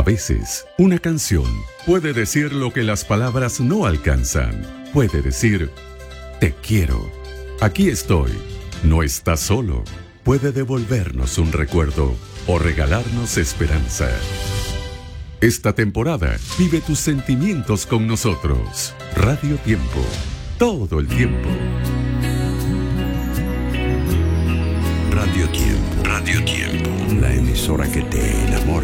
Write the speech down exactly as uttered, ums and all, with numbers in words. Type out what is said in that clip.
A veces, una canción puede decir lo que las palabras no alcanzan. Puede decir, te quiero. Aquí estoy. No estás solo. Puede devolvernos un recuerdo o regalarnos esperanza. Esta temporada, vive tus sentimientos con nosotros. Radio Tiempo. Todo el tiempo. Radio Tiempo. Radio Tiempo. La emisora que te enamora.